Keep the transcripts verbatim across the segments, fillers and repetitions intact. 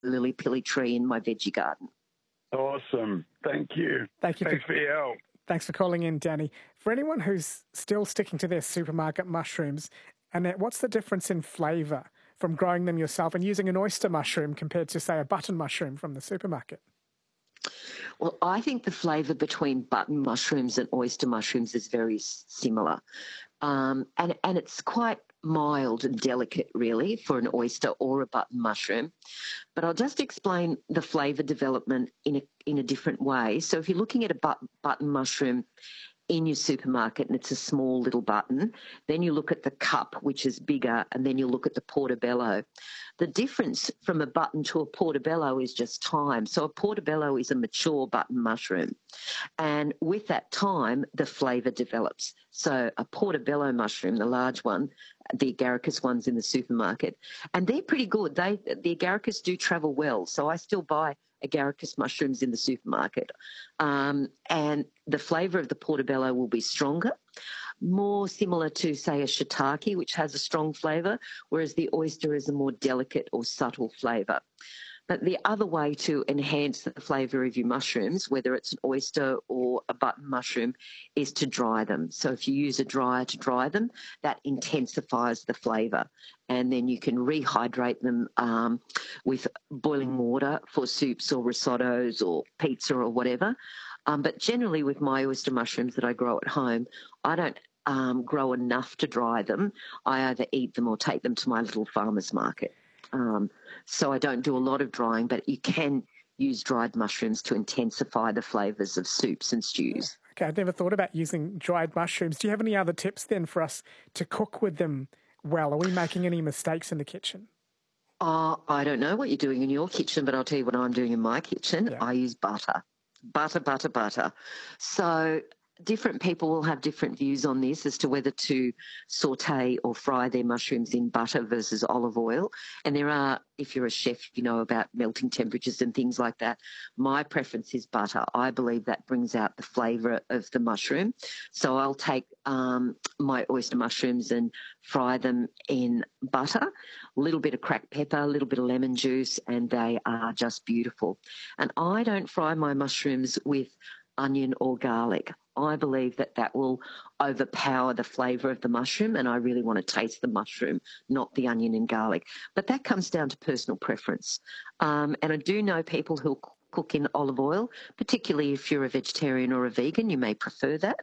lily pilly tree in my veggie garden. Awesome. Thank you. Thank you. Thanks for, for your help. Thanks for calling in, Danny. For anyone who's still sticking to their supermarket mushrooms, Annette, what's the difference in flavour from growing them yourself and using an oyster mushroom compared to, say, a button mushroom from the supermarket? Well, I think the flavour between button mushrooms and oyster mushrooms is very similar. Um, and, and it's quite mild and delicate, really, for an oyster or a button mushroom. But I'll just explain the flavour development in a, in a different way. So if you're looking at a but, button mushroom in your supermarket and it's a small little button, then you look at the cup, which is bigger, and then you look at the portobello. The difference from a button to a portobello is just time. So a portobello is a mature button mushroom. And with that time, the flavour develops. So a portobello mushroom, the large one, the agaricus ones in the supermarket, and they're pretty good. They The agaricus do travel well. So I still buy agaricus mushrooms in the supermarket. Um, and the flavour of the portobello will be stronger, more similar to, say, a shiitake, which has a strong flavour, whereas the oyster is a more delicate or subtle flavour. But the other way to enhance the flavour of your mushrooms, whether it's an oyster or a button mushroom, is to dry them. So if you use a dryer to dry them, that intensifies the flavour. And then you can rehydrate them um, with boiling water for soups or risottos or pizza or whatever. Um, but generally with my oyster mushrooms that I grow at home, I don't um, grow enough to dry them. I either eat them or take them to my little farmer's market. Um, so I don't do a lot of drying, but you can use dried mushrooms to intensify the flavours of soups and stews. Okay, I've never thought about using dried mushrooms. Do you have any other tips then for us to cook with them well? Are we making any mistakes in the kitchen? Uh, I don't know what you're doing in your kitchen, but I'll tell you what I'm doing in my kitchen. Yeah. I use butter. Butter, butter, butter. So different people will have different views on this as to whether to saute or fry their mushrooms in butter versus olive oil. And there are, if you're a chef, you know about melting temperatures and things like that. My preference is butter. I believe that brings out the flavour of the mushroom. So I'll take um, my oyster mushrooms and fry them in butter, a little bit of cracked pepper, a little bit of lemon juice, and they are just beautiful. And I don't fry my mushrooms with onion or garlic. I believe that that will overpower the flavour of the mushroom, and I really want to taste the mushroom, not the onion and garlic. But that comes down to personal preference. Um, and I do know people who cook in olive oil, particularly if you're a vegetarian or a vegan, you may prefer that,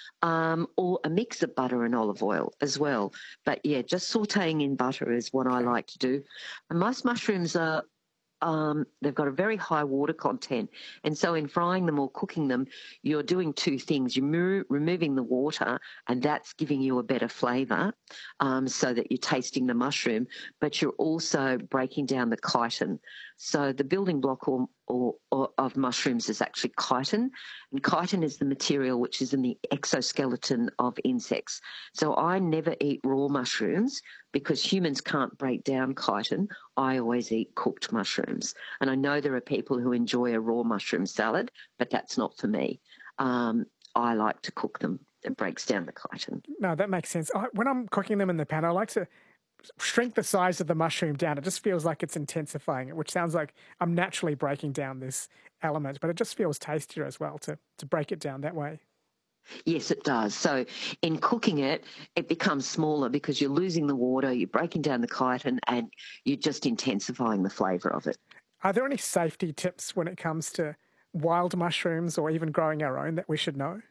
um, or a mix of butter and olive oil as well. But, yeah, just sautéing in butter is what I like to do. And most mushrooms are Um, they've got a very high water content. And so in frying them or cooking them, you're doing two things. You're mo- removing the water, and that's giving you a better flavour um, so that you're tasting the mushroom, but you're also breaking down the chitin. So the building block or, or, or of mushrooms is actually chitin, and chitin is the material which is in the exoskeleton of insects. So I never eat raw mushrooms because humans can't break down chitin. I always eat cooked mushrooms. And I know there are people who enjoy a raw mushroom salad, but that's not for me. Um, I like to cook them. It breaks down the chitin. No, that makes sense. I, when I'm cooking them in the pan, I like to shrink the size of the mushroom down. It just feels like it's intensifying it, which sounds like I'm naturally breaking down this element, but it just feels tastier as well to, to break it down that way. Yes, it does. So in cooking it, it becomes smaller because you're losing the water, you're breaking down the chitin, and you're just intensifying the flavour of it. Are there any safety tips when it comes to wild mushrooms or even growing our own that we should know?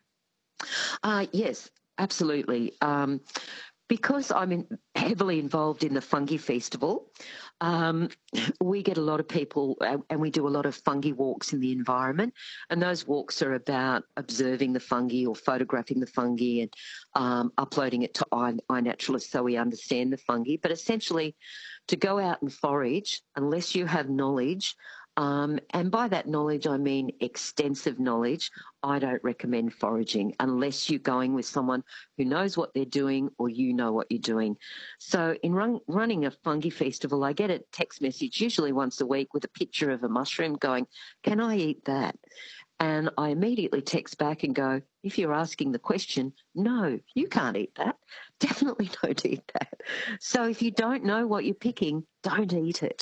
Uh, yes, absolutely. Um, because I'm in, heavily involved in the Fungi Festival, um, we get a lot of people uh, and we do a lot of fungi walks in the environment, and those walks are about observing the fungi or photographing the fungi and um, uploading it to iNaturalist so we understand the fungi. But essentially, to go out and forage, unless you have knowledge, Um, and by that knowledge, I mean extensive knowledge, I don't recommend foraging unless you're going with someone who knows what they're doing or you know what you're doing. So in run, running a fungi festival, I get a text message usually once a week with a picture of a mushroom going, "Can I eat that?" And I immediately text back and go, if you're asking the question, no, you can't eat that. Definitely don't eat that. So if you don't know what you're picking, don't eat it.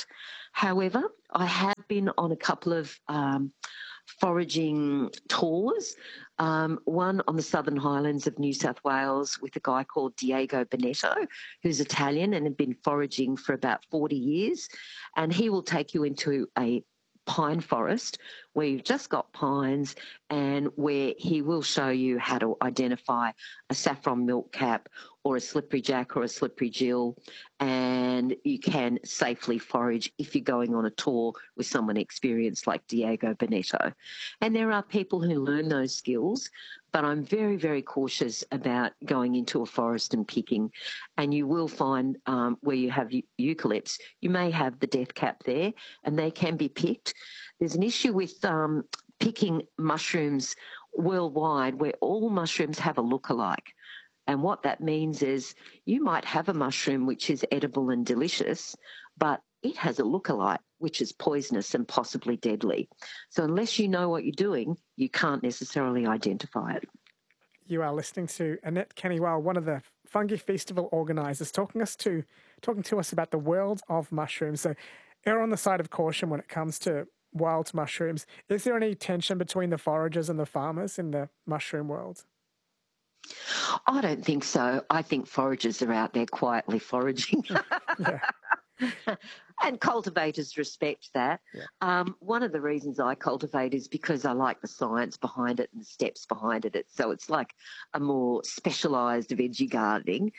However, I have been on a couple of um, foraging tours, um, one on the Southern Highlands of New South Wales with a guy called Diego Bonetto, who's Italian and had been foraging for about forty years. And he will take you into a pine forest where you've just got pines and where he will show you how to identify a saffron milkcap or a slippery jack or a slippery gill, and you can safely forage if you're going on a tour with someone experienced like Diego Bonetto. And there are people who learn those skills, but I'm very, very cautious about going into a forest and picking. And you will find um, where you have eucalypts, you may have the death cap there, and they can be picked. There's an issue with um, picking mushrooms worldwide where all mushrooms have a look-alike. And what that means is you might have a mushroom which is edible and delicious, but it has a look-alike which is poisonous and possibly deadly. So unless you know what you're doing, you can't necessarily identify it. You are listening to Annette Kennywell, one of the Fungi Festival organisers, talking us to talking to us about the world of mushrooms. So err on the side of caution when it comes to wild mushrooms. Is there any tension between the foragers and the farmers in the mushroom world? I don't think so. I think foragers are out there quietly foraging. And cultivators respect that. Yeah. Um, one of the reasons I cultivate is because I like the science behind it and the steps behind it. So it's like a more specialised veggie gardening.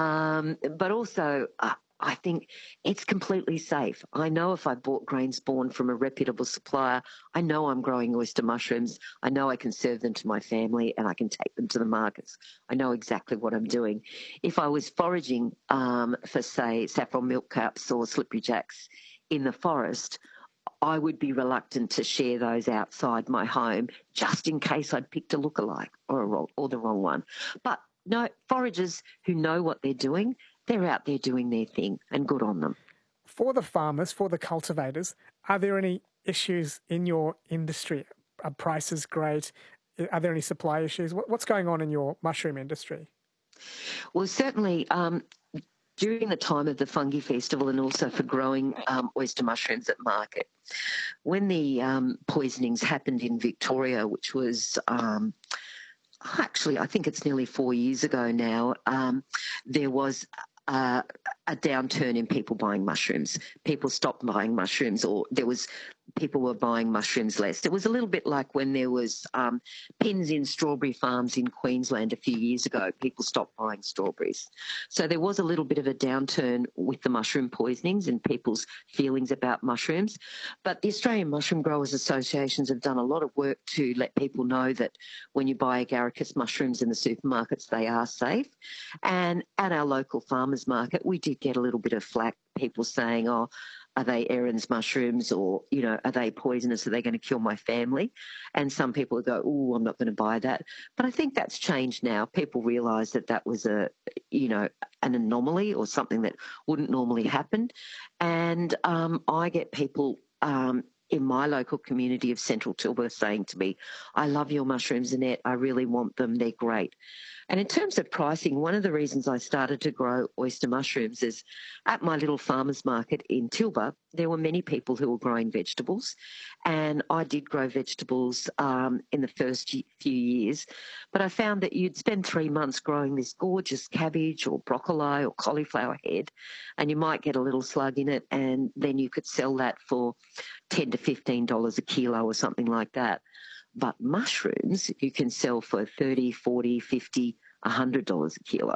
Um, but also, uh, I think it's completely safe. I know if I bought grain spawn from a reputable supplier, I know I'm growing oyster mushrooms. I know I can serve them to my family and I can take them to the markets. I know exactly what I'm doing. If I was foraging um, for, say, saffron milkcaps or slippery jacks in the forest, I would be reluctant to share those outside my home just in case I'd picked a lookalike or, a wrong, or the wrong one. But no, foragers who know what they're doing, they're out there doing their thing, and good on them. For the farmers, for the cultivators, are there any issues in your industry? Are prices great? Are there any supply issues? What's going on in your mushroom industry? Well, certainly um, during the time of the Fungi Festival and also for growing um, oyster mushrooms at market, when the um, poisonings happened in Victoria, which was... Um, Actually, I think it's nearly four years ago now, um, there was uh, a downturn in people buying mushrooms. People stopped buying mushrooms, or there was people were buying mushrooms less. It was a little bit like when there was um, pins in strawberry farms in Queensland a few years ago. People stopped buying strawberries. So there was a little bit of a downturn with the mushroom poisonings and people's feelings about mushrooms. But the Australian Mushroom Growers Associations have done a lot of work to let people know that when you buy agaricus mushrooms in the supermarkets, they are safe. And at our local farmers market, we did get a little bit of flack, people saying, oh, are they Erin's mushrooms, or, you know, are they poisonous? Are they going to kill my family? And some people go, oh, I'm not going to buy that. But I think that's changed now. People realise that that was a, you know, an anomaly or something that wouldn't normally happen. And um, I get people um, in my local community of Central Tilburg saying to me, I love your mushrooms, Annette. I really want them. They're great. And in terms of pricing, one of the reasons I started to grow oyster mushrooms is at my little farmer's market in Tilburg, there were many people who were growing vegetables. And I did grow vegetables um, in the first few years. But I found that you'd spend three months growing this gorgeous cabbage or broccoli or cauliflower head, and you might get a little slug in it, and then you could sell that for ten to fifteen dollars a kilo or something like that. But mushrooms you can sell for thirty, forty, fifty, one hundred dollars a kilo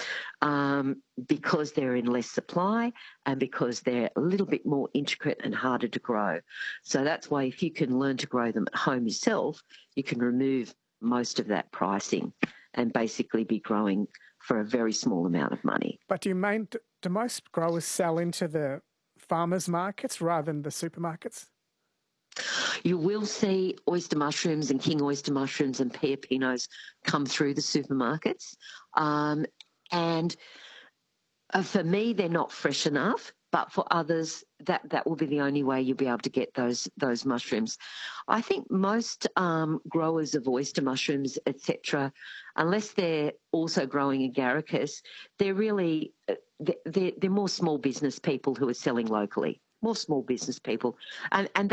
um, because they're in less supply and because they're a little bit more intricate and harder to grow. So that's why if you can learn to grow them at home yourself, you can remove most of that pricing and basically be growing for a very small amount of money. But do you main, do most growers sell into the farmers markets rather than the supermarkets? You will see oyster mushrooms and king oyster mushrooms and pear pinots come through the supermarkets. Um, and uh, for me, they're not fresh enough, but for others, that, that will be the only way you'll be able to get those those mushrooms. I think most um, growers of oyster mushrooms, et cetera, unless they're also growing agaricus, they're really they're, they're more small business people who are selling locally. more small business people, and and